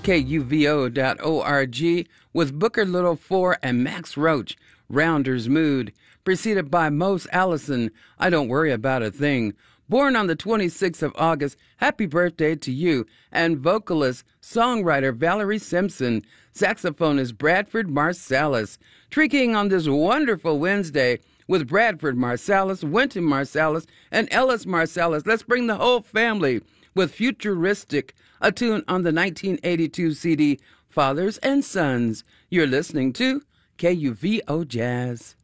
KUVO.org with Booker Little 4 and Max Roach, Rounder's Mood, preceded by Mose Allison, I Don't Worry About a Thing. Born on the 26th of August, happy birthday to you, and vocalist, songwriter Valerie Simpson, saxophonist Bradford Marsalis. Tree King on this wonderful Wednesday with Bradford Marsalis, Wynton Marsalis, and Ellis Marsalis. Let's bring the whole family with Futuristic, a tune on the 1982 CD Fathers and Sons. You're listening to KUVO Jazz.